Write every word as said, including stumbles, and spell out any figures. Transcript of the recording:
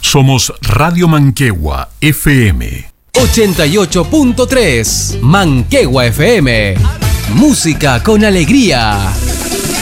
Somos Radio Manquehue F M. ochenta y ocho punto tres Manquehue F M. Música con alegría.